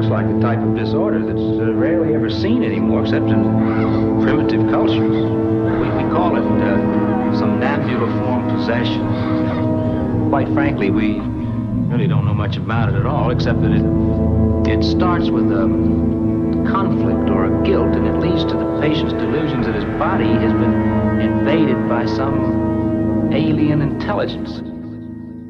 looks like the type of disorder that's rarely ever seen anymore, except in primitive cultures. We call it somnambuliform possession. Quite frankly, we really don't know much about it at all, except that it starts with a conflict or a guilt, and it leads to the patient's delusions that his body has been invaded by some alien intelligence.